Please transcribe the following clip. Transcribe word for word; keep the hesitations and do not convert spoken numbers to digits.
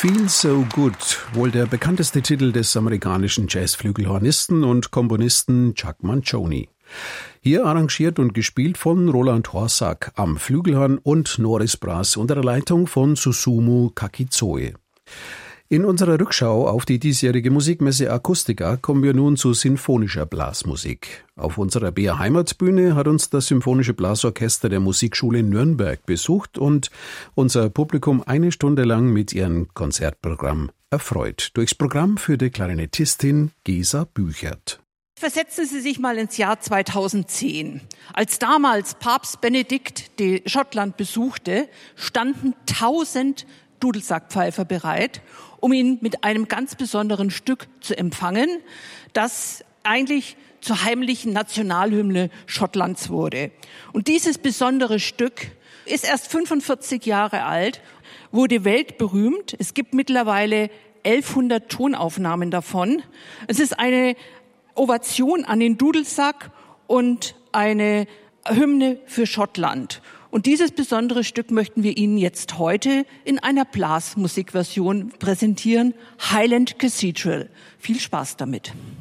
Feel So Good, wohl der bekannteste Titel des amerikanischen Jazzflügelhornisten und Komponisten Chuck Mangione. Hier arrangiert und gespielt von Roland Horsack am Flügelhorn und Norris Brass unter der Leitung von Susumu Kakizoe. In unserer Rückschau auf die diesjährige Musikmesse Acoustica kommen wir nun zu sinfonischer Blasmusik. Auf unserer B R Heimatbühne hat uns das Symphonische Blasorchester der Musikschule Nürnberg besucht und unser Publikum eine Stunde lang mit ihrem Konzertprogramm erfreut. Durchs Programm führte Klarinettistin Gesa Büchert. Versetzen Sie sich mal ins Jahr zweitausendzehn. Als damals Papst Benedikt die Schottland besuchte, standen tausend Dudelsackpfeifer bereit, um ihn mit einem ganz besonderen Stück zu empfangen, das eigentlich zur heimlichen Nationalhymne Schottlands wurde. Und dieses besondere Stück ist erst fünfundvierzig Jahre alt, wurde weltberühmt. Es gibt mittlerweile elfhundert Tonaufnahmen davon. Es ist eine Ovation an den Dudelsack und eine Hymne für Schottland. Und dieses besondere Stück möchten wir Ihnen jetzt heute in einer Blasmusikversion präsentieren, Highland Cathedral. Viel Spaß damit.